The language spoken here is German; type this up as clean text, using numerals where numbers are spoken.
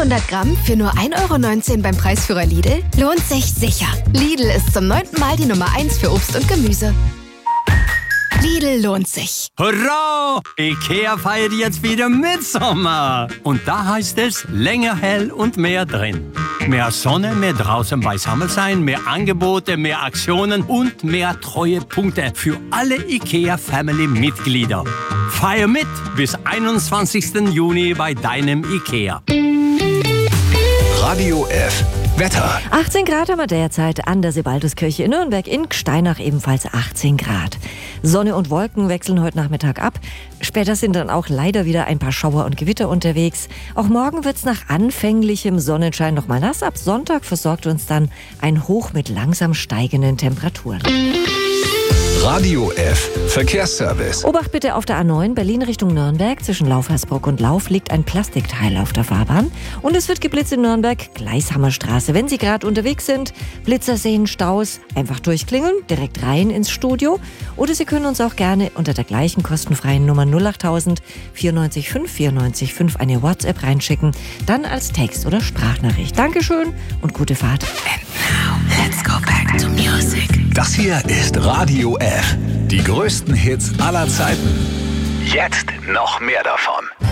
500 Gramm für nur 1,19 € beim Preisführer Lidl? Lohnt sich sicher. Lidl ist zum 9. Mal die Nummer 1 für Obst und Gemüse. Lidl lohnt sich. Hurra! IKEA feiert jetzt wieder Mitsommer. Und da heißt es, länger hell und mehr drin. Mehr Sonne, mehr draußen beisammen sein, mehr Angebote, mehr Aktionen und mehr Treuepunkte für alle IKEA-Family-Mitglieder. Feier mit bis 21. Juni bei deinem IKEA. Radio F. Wetter. 18 Grad haben wir derzeit an der Sebalduskirche in Nürnberg, in Gsteinach ebenfalls 18 Grad. Sonne und Wolken wechseln heute Nachmittag ab. Später sind dann auch leider wieder ein paar Schauer und Gewitter unterwegs. Auch morgen wird es nach anfänglichem Sonnenschein noch mal nass. Ab Sonntag versorgt uns dann ein Hoch mit langsam steigenden Temperaturen. Radio F. Verkehrsservice. Obacht bitte auf der A9 Berlin Richtung Nürnberg. Zwischen Laufhersbruck und Lauf liegt ein Plastikteil auf der Fahrbahn. Und es wird geblitzt in Nürnberg, Gleishammerstraße. Wenn Sie gerade unterwegs sind, Blitzer sehen, Staus, einfach durchklingeln, direkt rein ins Studio. Oder Sie können uns auch gerne unter der gleichen kostenfreien Nummer 08000 94 5 94 5 eine WhatsApp reinschicken. Dann als Text oder Sprachnachricht. Dankeschön und gute Fahrt. And now, let's go back to music. Das hier ist Radio F. Die größten Hits aller Zeiten. Jetzt noch mehr davon.